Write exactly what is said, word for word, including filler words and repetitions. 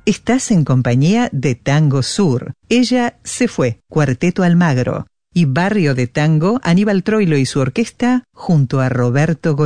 Estás en compañía de Tango Sur. Ella se fue, Cuarteto Almagro. Y Barrio de Tango, Aníbal Troilo y su orquesta, junto a Roberto Goyeneche.